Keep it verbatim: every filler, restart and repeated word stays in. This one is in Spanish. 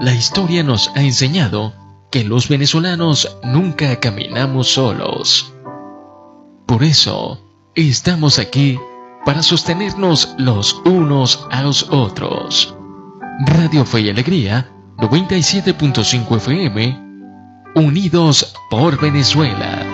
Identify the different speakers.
Speaker 1: La historia nos ha enseñado que los venezolanos nunca caminamos solos. Por eso, estamos aquí para sostenernos los unos a los otros. Radio Fe y Alegría, noventa y siete punto cinco F M, unidos por Venezuela.